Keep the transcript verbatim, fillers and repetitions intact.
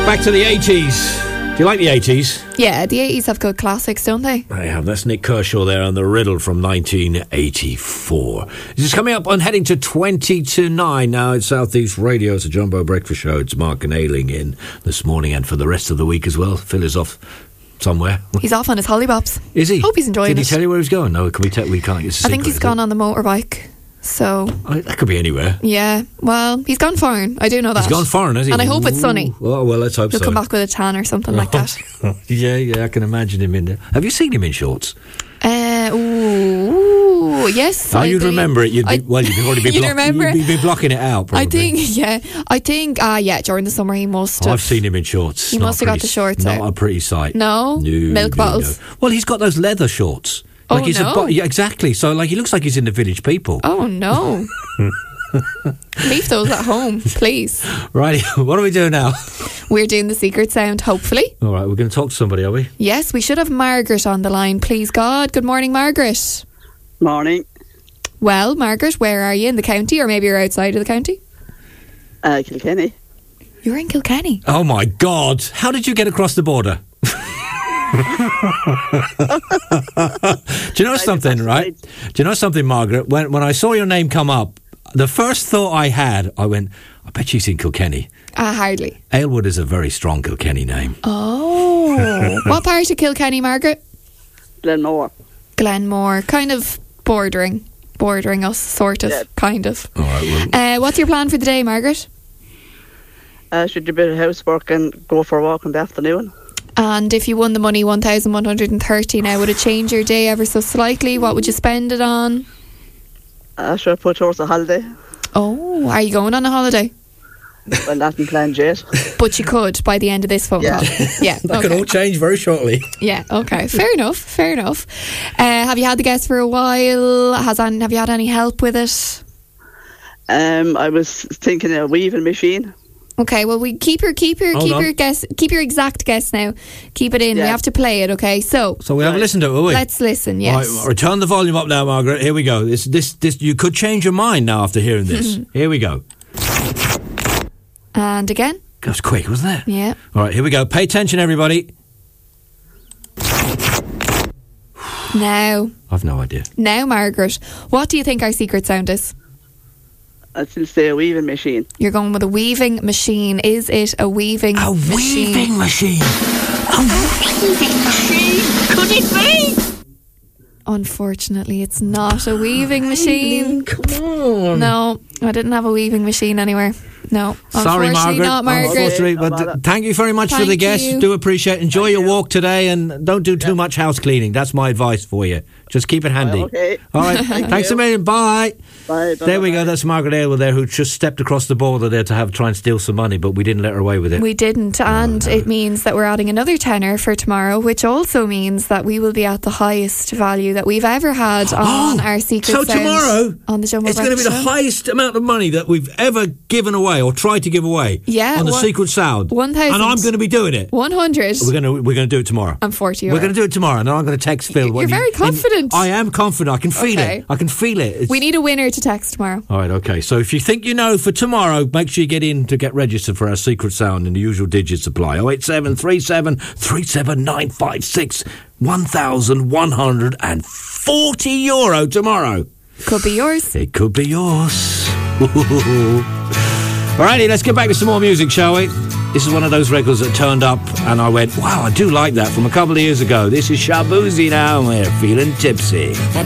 Back to the eighties. Do you like the eighties? Yeah, the eighties have good classics, don't they? They have. That's Nick Kershaw there on The Riddle from nineteen eighty-four. This is coming up on heading to twenty to nine now at South East Radio. It's a Jumbo Breakfast Show. It's Mark and Ailing in this morning and for the rest of the week as well. Phil is off somewhere. He's off on his hollybops. Is he? Hope he's enjoying Did it. he tell you where he's going? No, can we tell? We can't. It's a I think secret, he's gone on the motorbike. So oh, that could be anywhere. Yeah, well, he's gone foreign. I do know that. He's gone foreign, has he? And I hope it's sunny. Ooh. Oh, well, let's hope He'll so. come back with a tan or something like that. yeah, yeah, I can imagine him in there. Have you seen him in shorts? Uh, ooh, ooh, yes. Oh, I you'd believe- remember it. You'd be, I- well, you'd already be, You'd block, remember you'd be, be blocking it out, probably. I think, yeah. I think, ah, uh, yeah, during the summer he must Oh, have. I've seen him in shorts. He Not must have got pretty- the shorts Not out. a pretty sight. No? No, Milk no, bottles? no. Well, he's got those leather shorts. Oh, Like he's no. a bo- yeah, exactly. So, like, he looks like he's in the Village People. Oh, no. Leave those at home, please. Right, what do we do now? We're doing the secret sound, hopefully. All right, we're going to talk to somebody, are we? Yes, we should have Margaret on the line, please God. Good morning, Margaret. Morning. Well, Margaret, where are you? In the county, or maybe you're outside of the county? Uh, Kilkenny. You're in Kilkenny. Oh, my God. How did you get across the border? Do you know something, right? Do you know something, Margaret? When when I saw your name come up, the first thought I had, I went, I bet she's in Kilkenny. Ah, hardly. Aylwood is a very strong Kilkenny name. Oh. What part of Kilkenny, Margaret? Glenmore. Glenmore. Kind of bordering. Bordering us, sort of. Yeah. Kind of. All right, well, Uh, what's your plan for the day, Margaret? Uh, should do a bit of housework and go for a walk in the afternoon. And if you won the money, one thousand one hundred thirty now, would it change your day ever so slightly? What would you spend it on? Uh, should I put towards a holiday? Oh, are you going on a holiday? Well, that in planned yet. But you could by the end of this phone Yeah. call. Yeah, that could okay. all change very shortly. Yeah, okay. Fair enough, fair enough. Uh, have you had the guest for a while? Has an, Have you had any help with it? Um, I was thinking of a weaving machine. Okay, well, we keep your keep your Hold keep on. your guess keep your exact guess now. Keep it in. We Yeah. have to play it. Okay, so So we have a listen to it, will we? let's listen. Yes. All right, turn the volume up now, Margaret. Here we go. This, this, this. You could change your mind now after hearing this. Here we go. And again. That was quick, wasn't it? Yeah. All right, here we go. Pay attention, everybody. Now, I've no idea. now, Margaret, what do you think our secret sound is? I'd still say a weaving machine. You're going with a weaving machine. Is it a weaving A machine? weaving machine. A weaving machine. Could it be? Unfortunately, it's not a weaving machine. Come on. No, I didn't have a weaving machine anywhere. No, Sorry, unfortunately Margaret. not, Margaret. Unfortunately, No but bother. thank you very much for Thank the guest. you. Do appreciate it. Enjoy Thank your you. walk today and don't do too much house cleaning. That's my advice for you. Just keep it handy. Okay. All right. Thanks a you. million. Bye. Bye. There we bye, go. bye. That's Margaret Aylward there, who just stepped across the border there to have try and steal some money, but we didn't let her away with it. We didn't, and it means that we're adding another tenner for tomorrow, which also means that we will be at the highest value that we've ever had on our secret So sound tomorrow, on the Jumbo it's going to be the Breakfast Show. highest amount of money that we've ever given away or tried to give away. Yeah, on the one- secret sound. one thousand. And I'm going to be doing it. one hundred We're going to we're going to do it tomorrow. and forty We're euro. going to do it tomorrow, and then I'm going to text Phil. You're when very you- confident. I am confident. I can feel Okay. it. I can feel it. It's- We need a winner to text tomorrow. All right, okay. So if you think you know for tomorrow, make sure you get in to get registered for our secret sound and the usual digits apply. oh eight seven three seven three seven nine five six. one thousand one hundred forty euro tomorrow. Could be yours. It could be yours. Alrighty, let's get back to some more music, shall we? This is one of those records that turned up and I went, wow, I do like that from a couple of years ago. This is Shabuzi now, and we're feeling tipsy.